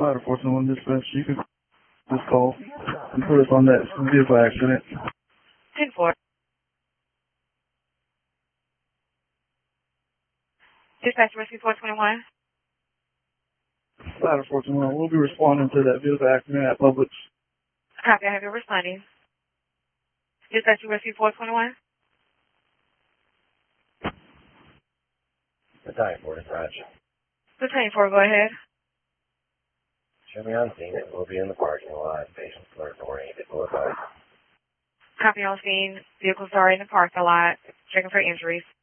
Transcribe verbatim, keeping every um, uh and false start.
Ladder four two one dispatch, you can just call and put us on that vehicle accident. ten four. Dispatch Rescue four twenty-one. Ladder four two one, we'll be responding to that vehicle accident at Publix. Copy, I have you responding. Dispatch Rescue four twenty-one. Battalion four dispatch. Battalion four, go ahead. Show me on scene. It will be in the parking lot. Patients alert oriented. Will advise. Copy on scene. Vehicles are in the parking lot. Checking for injuries.